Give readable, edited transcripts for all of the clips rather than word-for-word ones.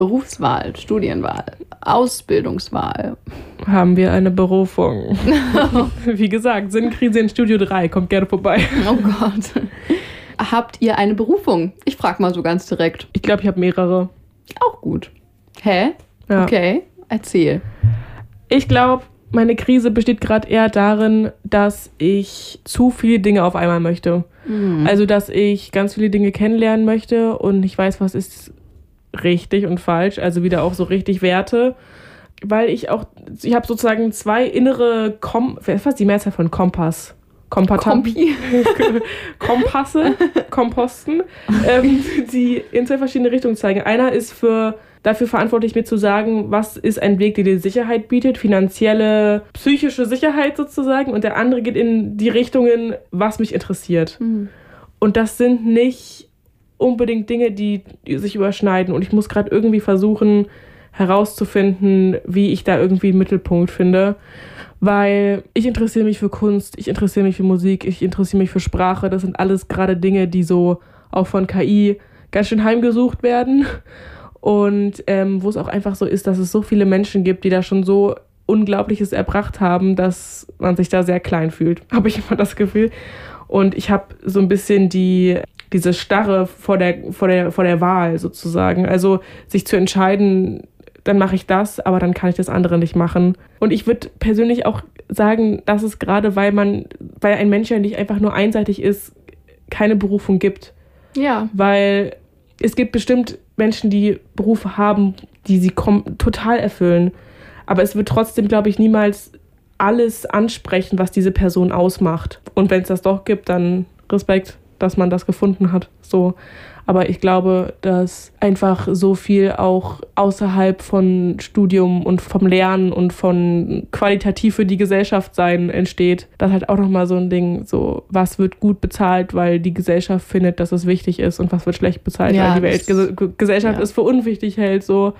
Berufswahl, Studienwahl, Ausbildungswahl. Haben wir eine Berufung? Wie gesagt, Sinnkrise in Studio 3. Kommt gerne vorbei. Oh Gott. Habt ihr eine Berufung? Ich frage mal so ganz direkt. Ich glaube, ich habe mehrere. Auch gut. Hä? Ja. Okay, erzähl. Ich glaube, meine Krise besteht gerade eher darin, dass ich zu viele Dinge auf einmal möchte. Also, dass ich ganz viele Dinge kennenlernen möchte und ich weiß, was ist richtig und falsch. Also wieder auch so richtig Werte. Weil ich habe sozusagen zwei innere, was ist die Mehrzahl von Kompass? Kompasse, Komposten, die in zwei verschiedene Richtungen zeigen. Einer ist dafür verantwortlich, mir zu sagen, was ist ein Weg, der dir Sicherheit bietet, finanzielle, psychische Sicherheit sozusagen. Und der andere geht in die Richtungen, was mich interessiert. Und das sind nicht unbedingt Dinge, die sich überschneiden. Und ich muss gerade irgendwie versuchen, herauszufinden, wie ich da irgendwie einen Mittelpunkt finde. Weil ich interessiere mich für Kunst, ich interessiere mich für Musik, ich interessiere mich für Sprache. Das sind alles gerade Dinge, die so auch von KI ganz schön heimgesucht werden. Und wo es auch einfach so ist, dass es so viele Menschen gibt, die da schon so Unglaubliches erbracht haben, dass man sich da sehr klein fühlt, habe ich immer das Gefühl. Und ich habe so ein bisschen diese Starre vor der Wahl sozusagen. Also sich zu entscheiden, dann mache ich das, aber dann kann ich das andere nicht machen. Und ich würde persönlich auch sagen, dass es gerade, weil ein Mensch ja nicht einfach nur einseitig ist, keine Berufung gibt. Ja. Weil es gibt bestimmt Menschen, die Berufe haben, die sie total erfüllen. Aber es wird trotzdem, glaube ich, niemals alles ansprechen, was diese Person ausmacht. Und wenn es das doch gibt, dann Respekt, dass man das gefunden hat. So. Aber ich glaube, dass einfach so viel auch außerhalb von Studium und vom Lernen und von qualitativ für die Gesellschaft sein entsteht. Das ist halt auch nochmal so ein Ding, so was wird gut bezahlt, weil die Gesellschaft findet, dass es wichtig ist und was wird schlecht bezahlt, weil die Gesellschaft es für unwichtig hält. So.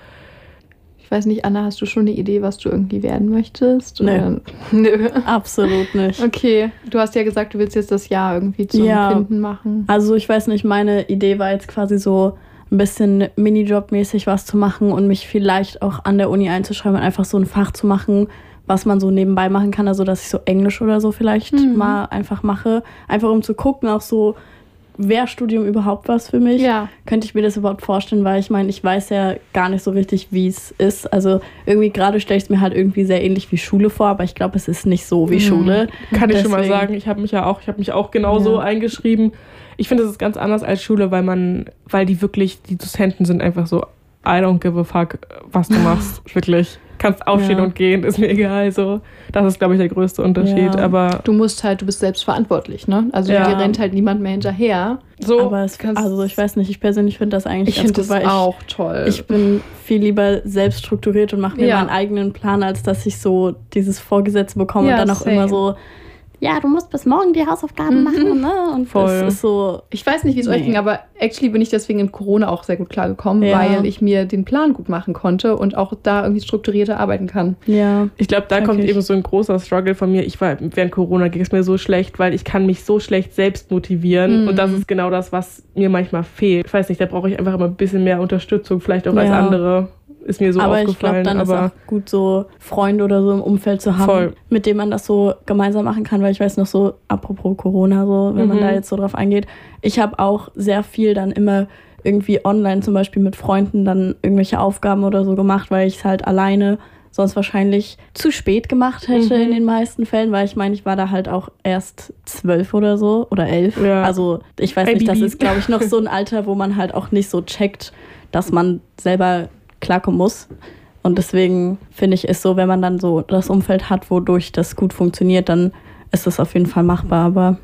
Ich weiß nicht, Anna, hast du schon eine Idee, was du irgendwie werden möchtest? Nö. Nö. Absolut nicht. Okay, du hast ja gesagt, du willst jetzt das Jahr irgendwie zum Finden machen. Also ich weiß nicht, meine Idee war jetzt quasi so ein bisschen Minijob-mäßig was zu machen und mich vielleicht auch an der Uni einzuschreiben und einfach so ein Fach zu machen, was man so nebenbei machen kann. Also dass ich so Englisch oder so vielleicht mal einfach mache. Einfach um zu gucken, auch so, wäre Studium überhaupt was für mich? Ja. Könnte ich mir das überhaupt vorstellen? Weil ich meine, ich weiß ja gar nicht so richtig, wie es ist. Also irgendwie gerade stelle ich es mir halt irgendwie sehr ähnlich wie Schule vor, aber ich glaube, es ist nicht so wie Schule. Kann ich schon mal sagen, ich habe mich auch genauso eingeschrieben. Ich finde, es ist ganz anders als Schule, weil die Dozenten sind einfach so, I don't give a fuck, was du machst, wirklich. Kannst aufstehen und gehen, ist mir egal. So. Das ist, glaube ich, der größte Unterschied. Ja. Aber du bist selbst verantwortlich, ne? Also dir rennt halt niemand mehr hinterher. So, aber ich weiß nicht, ich persönlich finde das eigentlich ganz gut, weil auch toll. Ich bin viel lieber selbst strukturiert und mache mir meinen eigenen Plan, als dass ich so dieses Vorgesetzte bekomme und dann auch immer so, ja, du musst bis morgen die Hausaufgaben machen, ne? Und voll. Das ist so. Ich weiß nicht, wie es euch ging, aber actually bin ich deswegen in Corona auch sehr gut klargekommen, weil ich mir den Plan gut machen konnte und auch da irgendwie strukturierter arbeiten kann. Ja. Ich glaube, da kommt eben so ein großer Struggle von mir. Während Corona ging es mir so schlecht, weil ich kann mich so schlecht selbst motivieren und das ist genau das, was mir manchmal fehlt. Ich weiß nicht, da brauche ich einfach immer ein bisschen mehr Unterstützung, vielleicht auch als andere. Ist mir so aufgefallen. Ich glaube, dann ist auch gut, so Freunde oder so im Umfeld zu haben, mit denen man das so gemeinsam machen kann, weil ich weiß noch so, apropos Corona, so, wenn man da jetzt so drauf eingeht, ich habe auch sehr viel dann immer irgendwie online zum Beispiel mit Freunden dann irgendwelche Aufgaben oder so gemacht, weil ich es halt alleine sonst wahrscheinlich zu spät gemacht hätte in den meisten Fällen, weil ich meine, ich war da halt auch erst 12 oder so oder 11. Ja. Also ich weiß nicht, das ist, glaube ich, noch so ein Alter, wo man halt auch nicht so checkt, dass man selber klarkommen muss. Und deswegen finde ich, ist so, wenn man dann so das Umfeld hat, wodurch das gut funktioniert, dann ist das auf jeden Fall machbar. Aber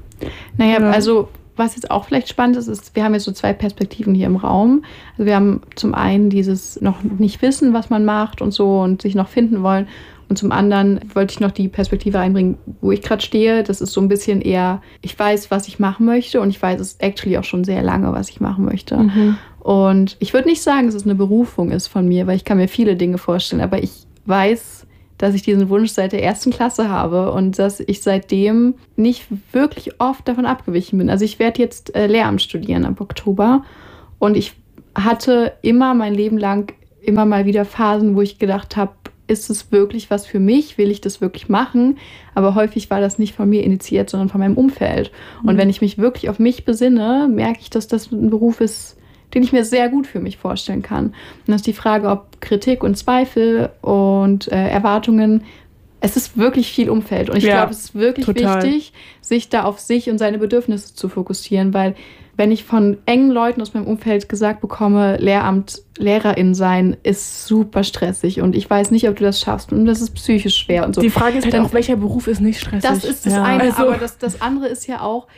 also was jetzt auch vielleicht spannend ist, wir haben jetzt so zwei Perspektiven hier im Raum. Also wir haben zum einen dieses noch nicht wissen, was man macht und so und sich noch finden wollen. Und zum anderen wollte ich noch die Perspektive einbringen, wo ich gerade stehe. Das ist so ein bisschen eher, ich weiß, was ich machen möchte und ich weiß es actually auch schon sehr lange, was ich machen möchte. Und ich würde nicht sagen, dass es eine Berufung ist von mir, weil ich kann mir viele Dinge vorstellen, aber ich weiß, dass ich diesen Wunsch seit der 1. Klasse habe und dass ich seitdem nicht wirklich oft davon abgewichen bin. Also ich werde jetzt Lehramt studieren ab Oktober und ich hatte immer mein Leben lang immer mal wieder Phasen, wo ich gedacht habe, ist es wirklich was für mich? Will ich das wirklich machen? Aber häufig war das nicht von mir initiiert, sondern von meinem Umfeld. Und wenn ich mich wirklich auf mich besinne, merke ich, dass das ein Beruf ist, den ich mir sehr gut für mich vorstellen kann. Und das ist die Frage, ob Kritik und Zweifel und Erwartungen, es ist wirklich viel Umfeld. Und ich glaube, es ist wirklich wichtig, sich da auf sich und seine Bedürfnisse zu fokussieren, weil wenn ich von engen Leuten aus meinem Umfeld gesagt bekomme, Lehramt, Lehrerin sein ist super stressig und ich weiß nicht, ob du das schaffst und das ist psychisch schwer und so. Die Frage ist halt auch, welcher Beruf ist nicht stressig? Das ist das eine, aber das andere ist ja auch,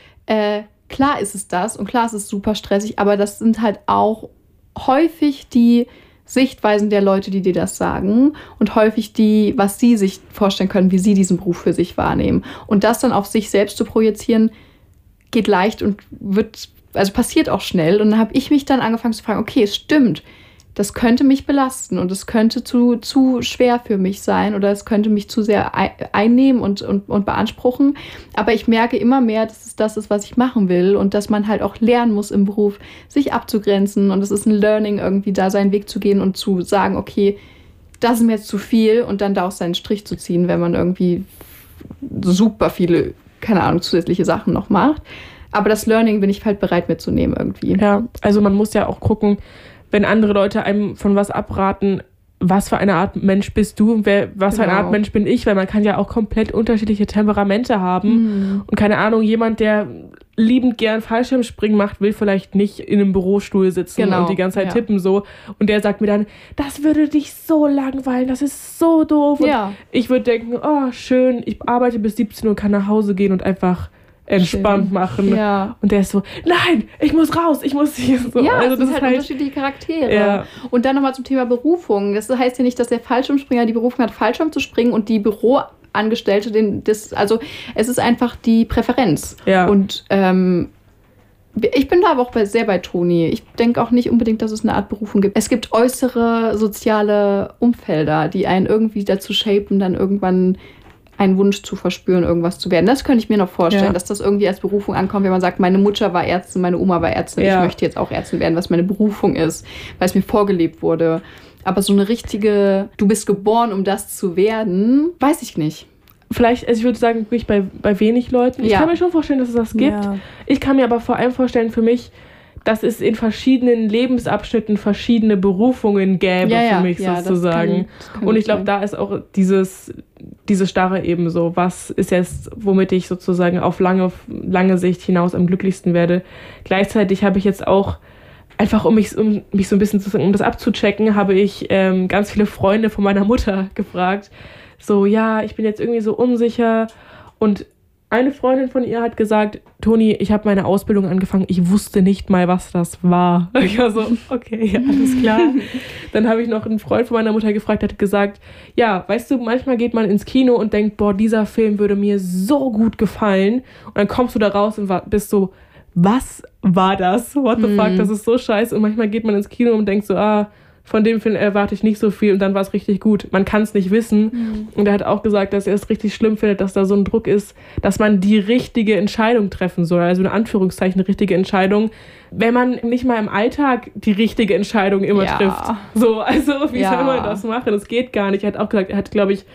klar ist es das und klar ist es super stressig, aber das sind halt auch häufig die Sichtweisen der Leute, die dir das sagen und häufig die, was sie sich vorstellen können, wie sie diesen Beruf für sich wahrnehmen. Und das dann auf sich selbst zu projizieren, geht leicht und passiert auch schnell. Und dann habe ich mich dann angefangen zu fragen, okay, es stimmt, das könnte mich belasten und es könnte zu schwer für mich sein oder es könnte mich zu sehr einnehmen und beanspruchen. Aber ich merke immer mehr, dass es das ist, was ich machen will und dass man halt auch lernen muss im Beruf, sich abzugrenzen und es ist ein Learning, irgendwie da seinen Weg zu gehen und zu sagen, okay, das ist mir jetzt zu viel und dann da auch seinen Strich zu ziehen, wenn man irgendwie super viele, keine Ahnung, zusätzliche Sachen noch macht. Aber das Learning bin ich halt bereit mitzunehmen irgendwie. Ja, also man muss ja auch gucken, wenn andere Leute einem von was abraten, was für eine Art Mensch bist du und was für eine Art Mensch bin ich, weil man kann ja auch komplett unterschiedliche Temperamente haben. Und keine Ahnung, jemand, der liebend gern Fallschirmspringen macht, will vielleicht nicht in einem Bürostuhl sitzen und die ganze Zeit tippen so. Und der sagt mir dann, das würde dich so langweilen, das ist so doof. Und ich würde denken, oh schön, ich arbeite bis 17 Uhr und kann nach Hause gehen und einfach entspannt machen. Ja. Und der ist so, nein, ich muss raus, ich muss hier so. Ja, also das sind halt unterschiedliche Charaktere. Ja. Und dann nochmal zum Thema Berufung. Das heißt ja nicht, dass der Fallschirmspringer die Berufung hat, Fallschirm zu springen und die Büroangestellte, also es ist einfach die Präferenz. Ja. Und ich bin da aber auch sehr bei Toni. Ich denke auch nicht unbedingt, dass es eine Art Berufung gibt. Es gibt äußere soziale Umfelder, die einen irgendwie dazu shapen, dann irgendwann einen Wunsch zu verspüren, irgendwas zu werden. Das könnte ich mir noch vorstellen, dass das irgendwie als Berufung ankommt, wenn man sagt, meine Mutter war Ärztin, meine Oma war Ärztin, ich möchte jetzt auch Ärztin werden, was meine Berufung ist, weil es mir vorgelebt wurde. Aber so eine richtige, du bist geboren, um das zu werden, weiß ich nicht. Vielleicht, also ich würde sagen, wirklich bei wenig Leuten. Ich kann mir schon vorstellen, dass es das gibt. Ja. Ich kann mir aber vor allem vorstellen, für mich, dass es in verschiedenen Lebensabschnitten verschiedene Berufungen gäbe für mich sozusagen. Das kann und ich glaube, da ist auch diese Starre eben so, was ist jetzt, womit ich sozusagen auf lange Sicht hinaus am glücklichsten werde. Gleichzeitig habe ich jetzt auch, einfach um mich so ein bisschen um das abzuchecken, habe ich ganz viele Freunde von meiner Mutter gefragt. So, ja, ich bin jetzt irgendwie so unsicher und eine Freundin von ihr hat gesagt, Toni, ich habe meine Ausbildung angefangen, ich wusste nicht mal, was das war. Ich war so, okay, ja, alles klar. Dann habe ich noch einen Freund von meiner Mutter gefragt, der hat gesagt, ja, weißt du, manchmal geht man ins Kino und denkt, boah, dieser Film würde mir so gut gefallen. Und dann kommst du da raus und bist so, was war das? What the fuck, das ist so scheiße. Und manchmal geht man ins Kino und denkt so, von dem Film erwarte ich nicht so viel und dann war es richtig gut. Man kann es nicht wissen. Und er hat auch gesagt, dass er es richtig schlimm findet, dass da so ein Druck ist, dass man die richtige Entscheidung treffen soll. Also in Anführungszeichen richtige Entscheidung, wenn man nicht mal im Alltag die richtige Entscheidung immer trifft. So, also wie soll man das machen? Das geht gar nicht. Er hat auch gesagt, er hat, glaube ich,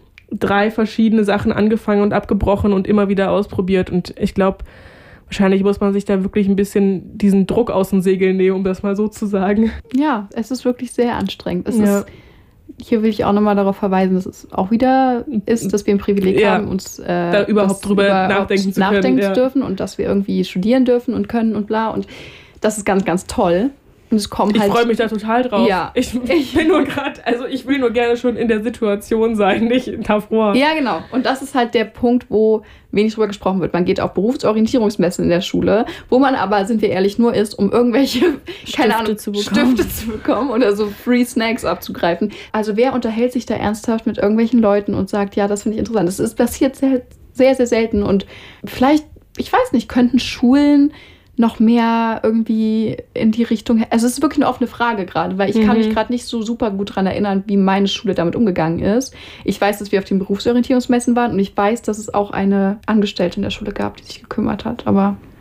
3 verschiedene Sachen angefangen und abgebrochen und immer wieder ausprobiert. Und ich glaube, wahrscheinlich muss man sich da wirklich ein bisschen diesen Druck aus den Segeln nehmen, um das mal so zu sagen. Ja, es ist wirklich sehr anstrengend. Hier will ich auch nochmal darauf verweisen, dass es auch wieder ist, dass wir ein Privileg haben, uns da überhaupt drüber nachdenken zu dürfen und dass wir irgendwie studieren dürfen und können und bla. Und das ist ganz, ganz toll. Und es kommt ich freue mich da total drauf. Ja. Ich bin nur gerade, also ich will nur gerne schon in der Situation sein, nicht davor. Ja, genau. Und das ist halt der Punkt, wo wenig drüber gesprochen wird. Man geht auf Berufsorientierungsmessen in der Schule, wo man aber, sind wir ehrlich, nur ist, um irgendwelche Stifte zu bekommen oder so Free Snacks abzugreifen. Also wer unterhält sich da ernsthaft mit irgendwelchen Leuten und sagt, ja, das finde ich interessant. Das passiert sehr, sehr, sehr selten. Und vielleicht, ich weiß nicht, könnten Schulen noch mehr irgendwie in die Richtung... Also es ist wirklich eine offene Frage gerade, weil ich kann mich gerade nicht so super gut daran erinnern, wie meine Schule damit umgegangen ist. Ich weiß, dass wir auf den Berufsorientierungsmessen waren und ich weiß, dass es auch eine Angestellte in der Schule gab, die sich gekümmert hat, aber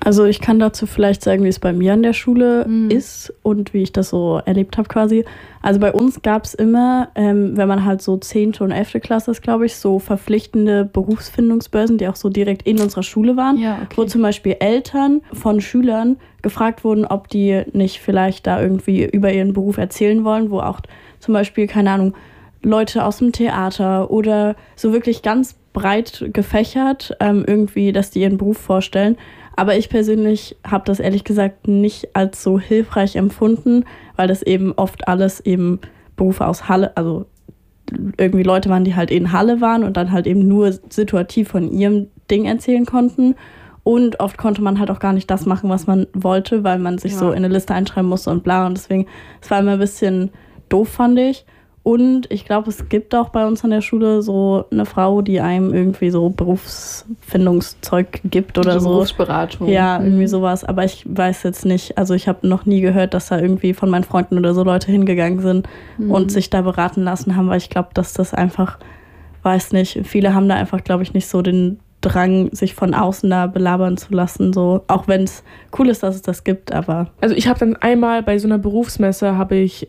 Also ich kann dazu vielleicht sagen, wie es bei mir an der Schule ist und wie ich das so erlebt habe quasi. Also bei uns gab es immer, wenn man halt so 10. und 11. Klasse ist, glaube ich, so verpflichtende Berufsfindungsbörsen, die auch so direkt in unserer Schule waren, wo zum Beispiel Eltern von Schülern gefragt wurden, ob die nicht vielleicht da irgendwie über ihren Beruf erzählen wollen, wo auch zum Beispiel, keine Ahnung, Leute aus dem Theater oder so wirklich ganz breit gefächert irgendwie, dass die ihren Beruf vorstellen. Aber ich persönlich habe das ehrlich gesagt nicht als so hilfreich empfunden, weil das eben oft alles eben Berufe aus Halle, also irgendwie Leute waren, die halt in Halle waren und dann halt eben nur situativ von ihrem Ding erzählen konnten. Und oft konnte man halt auch gar nicht das machen, was man wollte, weil man sich so in eine Liste einschreiben musste und bla. Und deswegen, es war immer ein bisschen doof, fand ich. Und ich glaube, es gibt auch bei uns an der Schule so eine Frau, die einem irgendwie so Berufsfindungszeug gibt oder so. Berufsberatung. Ja, irgendwie sowas. Aber ich weiß jetzt nicht, also ich habe noch nie gehört, dass da irgendwie von meinen Freunden oder so Leute hingegangen sind und sich da beraten lassen haben, weil ich glaube, dass das einfach, weiß nicht, viele haben da einfach, glaube ich, nicht so den Drang, sich von außen da belabern zu lassen, so, auch wenn es cool ist, dass es das gibt, aber... Also ich habe dann einmal bei so einer Berufsmesse, habe ich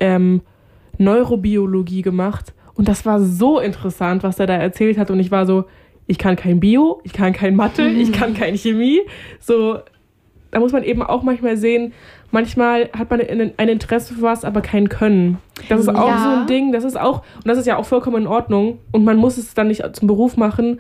Neurobiologie gemacht und das war so interessant, was er da erzählt hat und ich war so, ich kann kein Bio, ich kann kein Mathe, ich kann kein Chemie, so, da muss man eben auch manchmal sehen, manchmal hat man ein Interesse für was, aber kein Können. Das ist auch so ein Ding, das ist auch, und das ist ja auch vollkommen in Ordnung und man muss es dann nicht zum Beruf machen.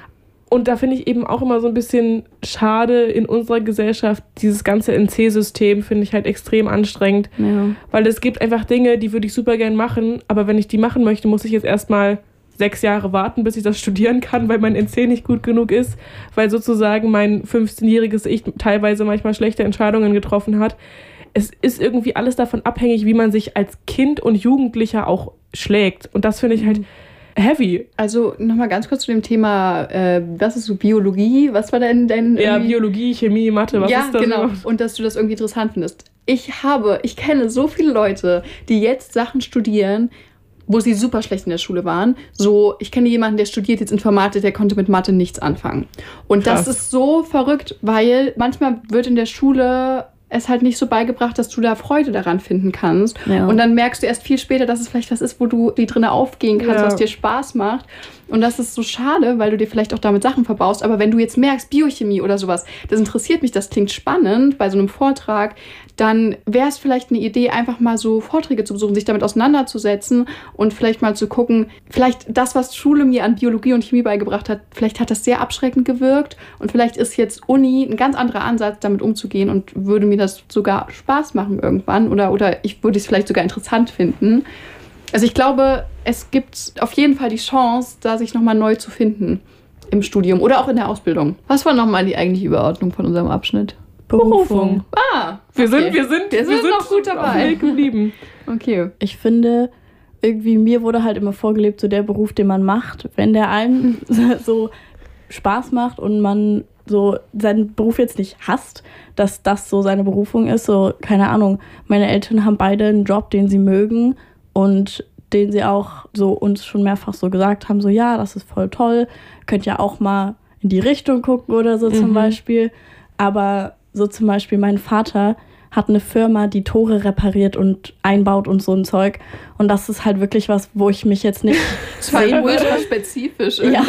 Und da finde ich eben auch immer so ein bisschen schade in unserer Gesellschaft, dieses ganze NC-System finde ich halt extrem anstrengend, weil es gibt einfach Dinge, die würde ich super gern machen, aber wenn ich die machen möchte, muss ich jetzt erstmal 6 Jahre warten, bis ich das studieren kann, weil mein NC nicht gut genug ist, weil sozusagen mein 15-jähriges Ich teilweise manchmal schlechte Entscheidungen getroffen hat. Es ist irgendwie alles davon abhängig, wie man sich als Kind und Jugendlicher auch schlägt und das finde ich halt heavy. Also nochmal ganz kurz zu dem Thema, was ist so Biologie? Was war denn dein... Ja, Biologie, Chemie, Mathe, was ist das? Ja, genau. Und dass du das irgendwie interessant findest. Ich kenne so viele Leute, die jetzt Sachen studieren, wo sie super schlecht in der Schule waren. So, ich kenne jemanden, der studiert jetzt Informatik, der konnte mit Mathe nichts anfangen. Und das ist so verrückt, weil manchmal wird in der Schule es halt nicht so beigebracht, dass du da Freude daran finden kannst. Ja. Und dann merkst du erst viel später, dass es vielleicht was ist, wo du die drin aufgehen kannst, was dir Spaß macht. Und das ist so schade, weil du dir vielleicht auch damit Sachen verbaust. Aber wenn du jetzt merkst, Biochemie oder sowas, das interessiert mich, das klingt spannend bei so einem Vortrag, dann wäre es vielleicht eine Idee, einfach mal so Vorträge zu besuchen, sich damit auseinanderzusetzen und vielleicht mal zu gucken, vielleicht das, was Schule mir an Biologie und Chemie beigebracht hat, vielleicht hat das sehr abschreckend gewirkt und vielleicht ist jetzt Uni ein ganz anderer Ansatz, damit umzugehen und würde mir das sogar Spaß machen irgendwann oder ich würde es vielleicht sogar interessant finden. Also ich glaube, es gibt auf jeden Fall die Chance, da sich nochmal neu zu finden im Studium oder auch in der Ausbildung. Was war nochmal die eigentliche Überordnung von unserem Abschnitt? Berufung. Wir sind noch gut dabei geblieben. Okay. Ich finde, irgendwie mir wurde halt immer vorgelebt, so der Beruf, den man macht, wenn der einem so Spaß macht und man so seinen Beruf jetzt nicht hasst, dass das so seine Berufung ist. So, keine Ahnung, meine Eltern haben beide einen Job, den sie mögen und den sie auch so uns schon mehrfach so gesagt haben, so ja, das ist voll toll, könnt ja auch mal in die Richtung gucken oder so zum Beispiel. Aber so zum Beispiel mein Vater hat eine Firma, die Tore repariert und einbaut und so ein Zeug. Und das ist halt wirklich was, wo ich mich jetzt nicht... Das war ultra spezifisch. Ja.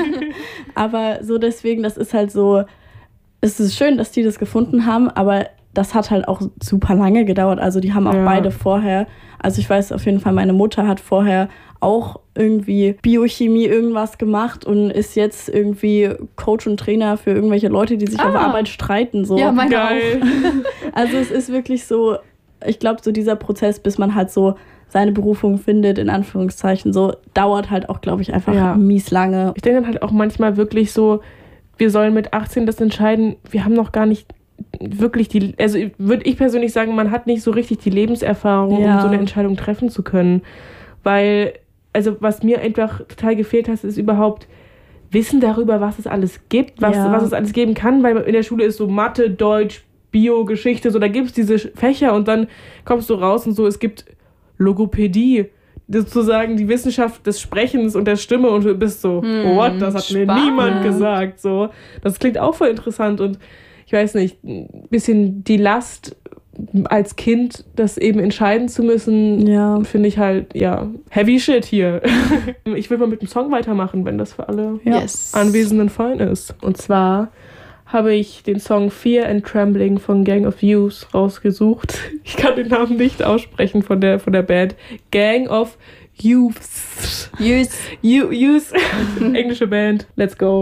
Aber so deswegen, das ist halt so... Es ist schön, dass die das gefunden haben, aber das hat halt auch super lange gedauert. Also die haben auch beide vorher... Also ich weiß auf jeden Fall, meine Mutter hat vorher auch irgendwie Biochemie irgendwas gemacht und ist jetzt irgendwie Coach und Trainer für irgendwelche Leute, die sich auf Arbeit streiten. So. Ja, meine auch. Also es ist wirklich so, ich glaube, so dieser Prozess, bis man halt so seine Berufung findet, in Anführungszeichen, so dauert halt auch, glaube ich, einfach mies lange. Ich denke dann halt auch manchmal wirklich so, wir sollen mit 18 das entscheiden, wir haben noch gar nicht wirklich also würde ich persönlich sagen, man hat nicht so richtig die Lebenserfahrung, um so eine Entscheidung treffen zu können. Weil, also was mir einfach total gefehlt hat, ist überhaupt Wissen darüber, was es alles gibt, was es alles geben kann, weil in der Schule ist so Mathe, Deutsch, Bio, Geschichte, so da gibt es diese Fächer und dann kommst du raus und so, es gibt Logopädie, sozusagen die Wissenschaft des Sprechens und der Stimme und du bist so, what, das hat mir niemand gesagt, so. Das klingt auch voll interessant und ich weiß nicht, ein bisschen die Last als Kind, das eben entscheiden zu müssen, finde ich halt, heavy shit hier. Ich will mal mit dem Song weitermachen, wenn das für alle Anwesenden fein ist. Und zwar habe ich den Song Fear and Trembling von Gang of Youths rausgesucht. Ich kann den Namen nicht aussprechen von der Band. Gang of Youths. Englische Band. Let's go.